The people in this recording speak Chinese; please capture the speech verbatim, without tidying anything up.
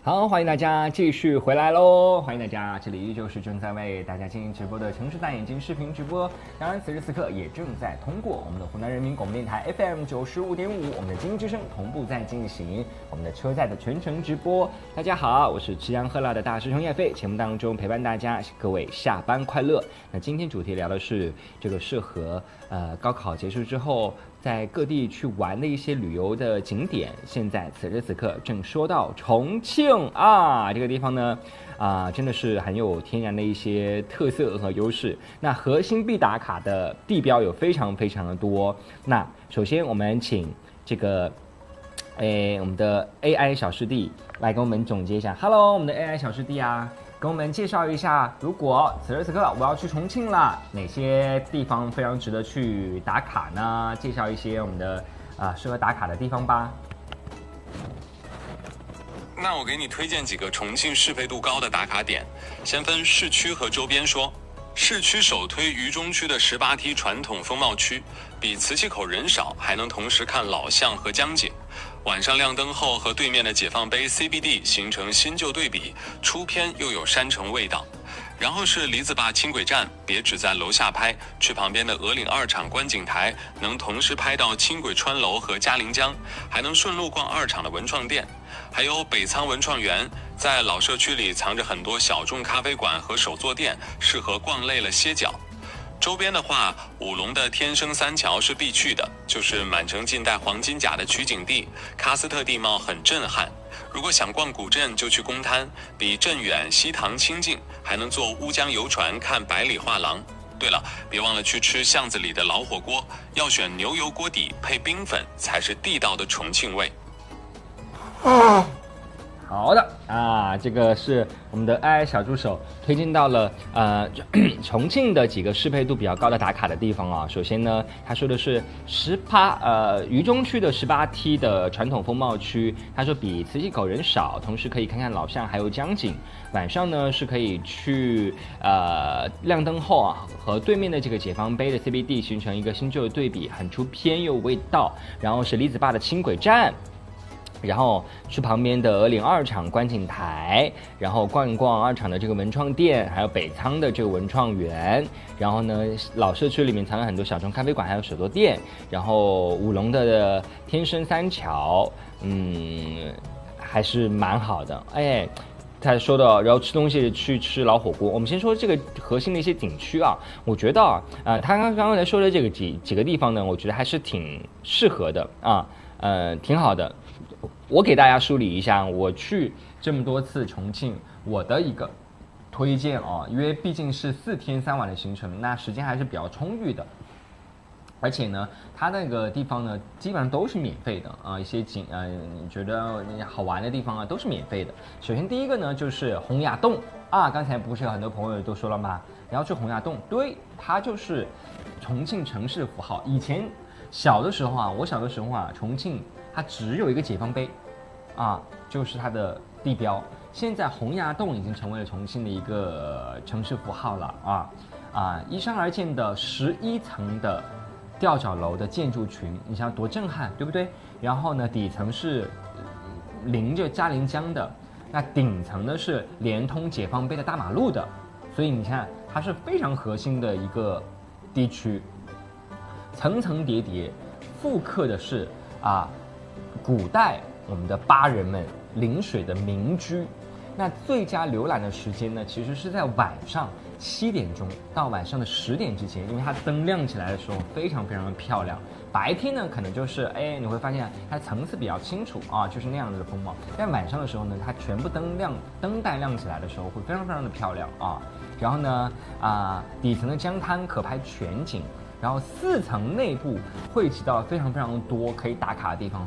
好，欢迎大家继续回来喽！欢迎大家，这里依旧是正在为大家进行直播的城市大眼睛视频直播。当然，此时此刻也正在通过我们的湖南人民广播电台 F M 九十五点五，我们的经济之声同步在进行我们的车载的全程直播。大家好，我是吃香喝辣的大师兄叶飞，节目当中陪伴大家，各位下班快乐。那今天主题聊的是这个适合呃高考结束之后，在各地去玩的一些旅游的景点。现在此时此刻正说到重庆啊，这个地方呢，啊，真的是很有天然的一些特色和优势。那核心必打卡的地标有非常非常的多。那首先我们请这个，诶，我们的 A I 小师弟来给我们总结一下。Hello， 我们的 A I 小师弟啊。跟我们介绍一下，如果此时此刻我要去重庆了，哪些地方非常值得去打卡呢？介绍一些我们的啊、呃、适合打卡的地方吧。 那我给你推荐几个重庆适配度高的打卡点，先分市区和周边说。市区首推渝中区的十八梯传统风貌区，比磁器口人少，还能同时看老巷和江景。晚上亮灯后和对面的解放碑 C B D 形成新旧对比，出片又有山城味道。然后是李子坝轻轨站，别只在楼下拍，去旁边的鹅岭二厂观景台，能同时拍到轻轨穿楼和嘉陵江，还能顺路逛二厂的文创店。还有北仓文创园，在老社区里藏着很多小众咖啡馆和手作店，适合逛累了歇脚。周边的话，武隆的天生三桥是必去的，就是满城尽带黄金甲的取景地，喀斯特地貌很震撼。如果想逛古镇，就去公滩，比镇远西塘清静，还能坐乌江游船看百里画廊。对了，别忘了去吃巷子里的老火锅，要选牛油锅底配冰粉，才是地道的重庆味。 好的啊，这个是我们的 A I 小助手推荐到了呃重庆的几个适配度比较高的打卡的地方啊。首先呢，他说的是十八呃渝中区的十八梯的传统风貌区，他说比磁器口人少，同时可以看看老巷还有江景。晚上呢是可以去呃亮灯后啊，和对面的这个解放碑的 C B D 形成一个新旧的对比，很出片又有味道。然后是李子坝的轻轨站。然后去旁边的鹅岭二厂观景台，然后逛一逛二厂的这个文创店，还有北仓的这个文创园。然后呢，老社区里面藏了很多小众咖啡馆，还有手作店。然后武隆的天生三桥，嗯，还是蛮好的。哎，他说的，然后吃东西去吃老火锅。我们先说这个核心的一些景区啊，我觉得啊，呃，他刚刚才说的这个几几个地方呢，我觉得还是挺适合的啊，呃，挺好的。我给大家梳理一下，我去这么多次重庆，我的一个推荐啊，因为毕竟是四天三晚的行程，那时间还是比较充裕的。而且呢，它那个地方呢，基本上都是免费的啊，一些景呃，你觉得好玩的地方啊，都是免费的。首先第一个呢，就是洪崖洞啊，刚才不是有很多朋友都说了吗？然后去洪崖洞，对，它就是重庆城市符号。以前小的时候啊，我小的时候啊，重庆它只有一个解放碑，啊，就是它的地标。现在洪崖洞已经成为了重庆的一个城市符号了啊啊！依山而建的十一层的吊脚楼的建筑群，你想多震撼，对不对？然后呢，底层是临着嘉陵江的，那顶层呢是连通解放碑的大马路的，所以你看它是非常核心的一个地区，层层叠叠，复刻的是啊。古代我们的巴人们临水的民居，那最佳浏览的时间呢，其实是在晚上七点钟到晚上的十点之间，因为它灯亮起来的时候非常非常的漂亮。白天呢，可能就是哎，你会发现它层次比较清楚啊，就是那样子的风貌。但晚上的时候呢，它全部灯亮，灯带亮起来的时候会非常非常的漂亮啊。然后呢，啊，底层的江滩可拍全景。然后四层内部汇集到了非常非常多可以打卡的地方，